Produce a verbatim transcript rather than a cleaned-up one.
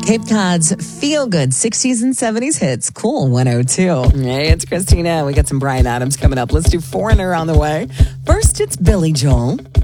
Cape Cod's feel-good sixties and seventies hits. Cool one oh two. Hey, it's Christina. We got some Bryan Adams coming up. Let's do Foreigner on the way. First, it's Billy Joel.